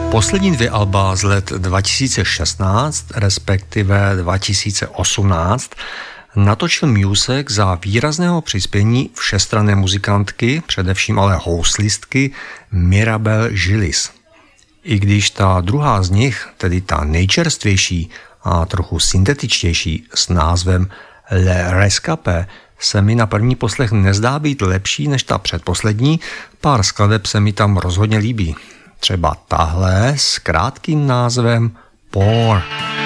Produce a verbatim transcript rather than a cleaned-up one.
Poslední dvě alba z let dva tisíce šestnáct, respektive dva tisíce osmnáct, natočil Music za výrazného přispění všestranné muzikantky, především ale houslistky Mirabelle Gillis. I když ta druhá z nich, tedy ta nejčerstvější a trochu syntetičtější s názvem Le Rescapé, se mi na první poslech nezdá být lepší než ta předposlední, pár skladeb se mi tam rozhodně líbí. Třeba tahle s krátkým názvem Pour.